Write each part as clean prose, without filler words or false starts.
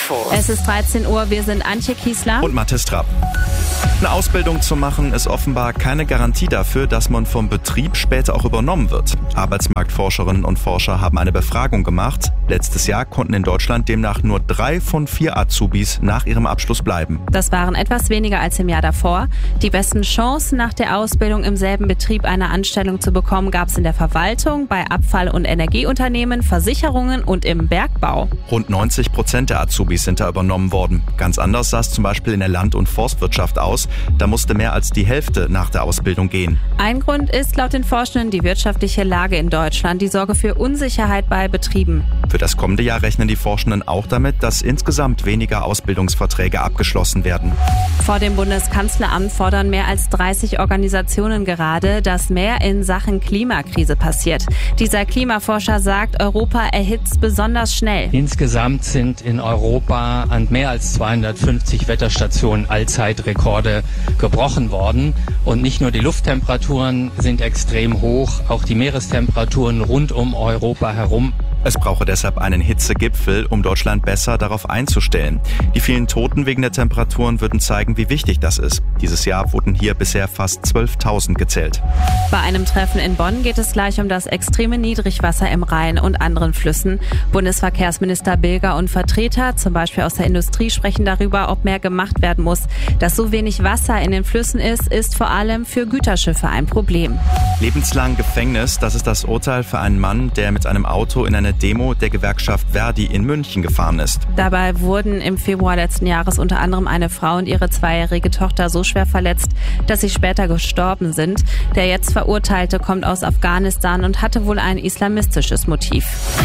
Info. Es ist 13 Uhr, wir sind Antje Kiesler und Mathis Trapp. Eine Ausbildung zu machen ist offenbar keine Garantie dafür, dass man vom Betrieb später auch übernommen wird. Arbeitsmarktforscherinnen und Forscher haben eine Befragung gemacht. Letztes Jahr konnten in Deutschland demnach nur 3 von 4 Azubis nach ihrem Abschluss bleiben. Das waren etwas weniger als im Jahr davor. Die besten Chancen, nach der Ausbildung im selben Betrieb eine Anstellung zu bekommen, gab es in der Verwaltung, bei Abfall- und Energieunternehmen, Versicherungen und im Bergbau. Rund 90% der Azubis sind da übernommen worden. Ganz anders sah es zum Beispiel in der Land- und Forstwirtschaft aus. Da musste mehr als die Hälfte nach der Ausbildung gehen. Ein Grund ist laut den Forschenden die wirtschaftliche Lage in Deutschland, die Sorge für Unsicherheit bei Betrieben. Für das kommende Jahr rechnen die Forschenden auch damit, dass insgesamt weniger Ausbildungsverträge abgeschlossen werden. Vor dem Bundeskanzleramt fordern mehr als 30 Organisationen gerade, dass mehr in Sachen Klimakrise passiert. Dieser Klimaforscher sagt, Europa erhitzt besonders schnell. Insgesamt sind in Europa an mehr als 250 Wetterstationen Allzeitrekorde gebrochen worden. Und nicht nur die Lufttemperaturen sind extrem hoch, auch die Meerestemperaturen rund um Europa herum. Es brauche deshalb einen Hitzegipfel, um Deutschland besser darauf einzustellen. Die vielen Toten wegen der Temperaturen würden zeigen, wie wichtig das ist. Dieses Jahr wurden hier bisher fast 12.000 gezählt. Bei einem Treffen in Bonn geht es gleich um das extreme Niedrigwasser im Rhein und anderen Flüssen. Bundesverkehrsminister Bilger und Vertreter, zum Beispiel aus der Industrie, sprechen darüber, ob mehr gemacht werden muss. Dass so wenig Wasser in den Flüssen ist vor allem für Güterschiffe ein Problem. Lebenslang Gefängnis, das ist das Urteil für einen Mann, der mit einem Auto in eine Demo der Gewerkschaft Verdi in München gefahren ist. Dabei wurden im Februar letzten Jahres unter anderem eine Frau und ihre 2-jährige Tochter so schwer verletzt, dass sie später gestorben sind. Der jetzt Verurteilte kommt aus Afghanistan und hatte wohl ein islamistisches Motiv.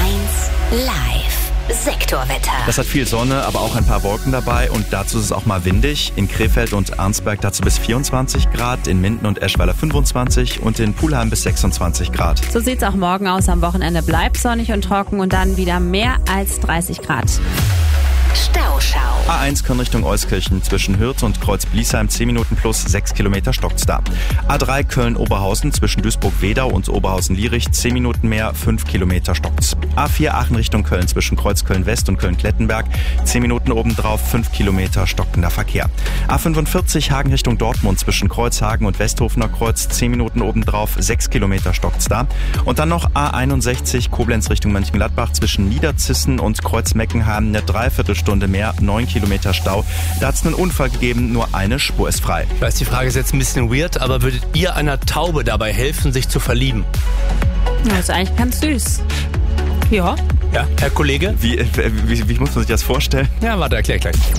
1 Live. Sektorwetter. Das hat viel Sonne, aber auch ein paar Wolken dabei und dazu ist es auch mal windig. In Krefeld und Arnsberg dazu bis 24 Grad, in Minden und Eschweiler 25 und in Pulheim bis 26 Grad. So sieht's auch morgen aus. Am Wochenende bleibt sonnig und trocken und dann wieder mehr als 30 Grad. Stauschau. A1 Köln Richtung Euskirchen zwischen Hürth und Kreuz-Bliesheim 10 Minuten plus 6 Kilometer stockt's da. A3 Köln-Oberhausen zwischen Duisburg-Wedau und Oberhausen-Lierich 10 Minuten mehr, 5 Kilometer stockt's. A4 Aachen Richtung Köln zwischen Kreuz-Köln-West und Köln-Klettenberg 10 Minuten obendrauf, 5 Kilometer stockender Verkehr. A45 Hagen Richtung Dortmund zwischen Kreuzhagen und Westhofener Kreuz 10 Minuten obendrauf, 6 Kilometer stockt's da. Und dann noch A61 Koblenz Richtung Mönchengladbach zwischen Niederzissen und Kreuz-Meckenheim eine Dreiviertelstunde mehr, 9 Kilometer Stau. Da hat es einen Unfall gegeben, nur eine Spur ist frei. Ich weiß, die Frage ist jetzt ein bisschen weird, aber würdet ihr einer Taube dabei helfen, sich zu verlieben? Das ist eigentlich ganz süß. Ja. Ja, Herr Kollege? Wie muss man sich das vorstellen? Ja, warte, erklär gleich. 1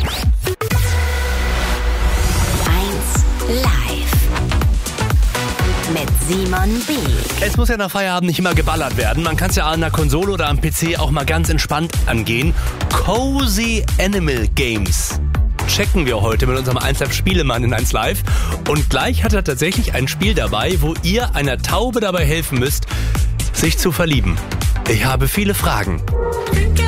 Live. Mit Simon B. Es muss ja nach Feierabend nicht immer geballert werden. Man kann es ja an der Konsole oder am PC auch mal ganz entspannt angehen. Cozy Animal Games checken wir heute mit unserem 1 Live Spielemann in 1 Live. Und gleich hat er tatsächlich ein Spiel dabei, wo ihr einer Taube dabei helfen müsst, sich zu verlieben. Ich habe viele Fragen.